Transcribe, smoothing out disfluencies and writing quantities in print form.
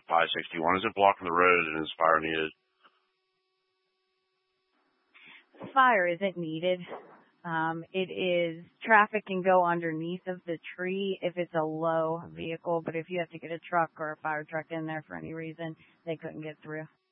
561. Is it blocking the road and is fire needed? Fire isn't needed. It is, traffic can go underneath of the tree if it's a low vehicle, but if you have to get a truck or a fire truck in there for any reason, they couldn't get through.